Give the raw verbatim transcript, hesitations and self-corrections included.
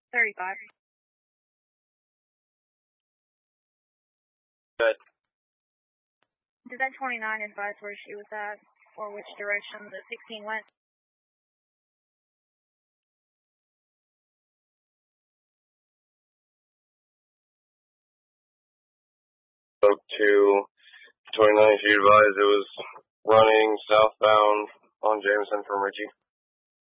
thirty-five. Good. Did that twenty-nine advise where she was at, or which direction the sixteen went? Spoke to twenty-nine, she advised it was running southbound on Jameson from Ritchie.